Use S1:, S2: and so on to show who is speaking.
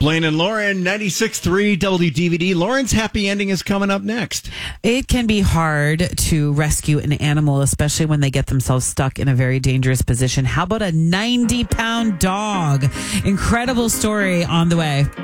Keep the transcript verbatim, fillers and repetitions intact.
S1: Blaine and Lauren, ninety-six point three W D V D. Lauren's happy ending is coming up next.
S2: It can be hard to rescue an animal, especially when they get themselves stuck in a very dangerous position. How about a ninety-pound dog? Incredible story on the way.